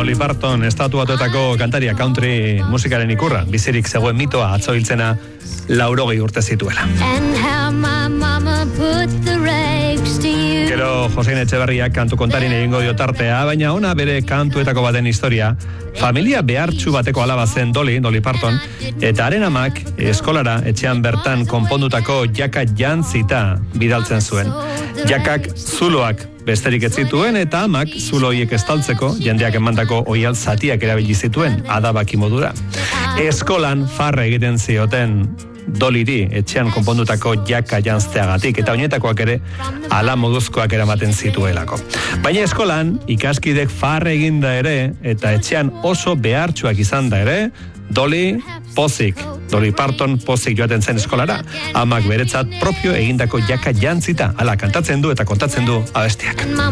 Dolly Parton, Estatu Batuetako kantaria country musikaren ikurra, bizirik zegoen mitoa atzo hiltzena 80 urte zituela. Gero Josein Etxeberriak kantu kontarin egingo dio tartea, baina ona bere kantuetako baten historia. Familia behartsu bateko alaba zen Dolly Parton, eta haren amak eskolara etxean bertan konpondutako jaka jantzita bidaltzen zuen. Jakak zuloak besterik ez zituen eta amak zulo horiek estaltzeko jendeak emandako oial zatiak erabili zituen adabaki modura. Eskolan farra egiten zioten Dollyri etxean konpondutako jaka janzteagatik eta oinetakoak ere ala moduzkoak eramaten zituelako. Baina eskolan ikaskidek farra eginda ere eta etxean oso behartsuak izan da ere, Dolly Parton pozik joaten zen eskolara, amak beretzat propio egindako jaka jantzita, ala kantatzen du eta kontatzen du abestiak.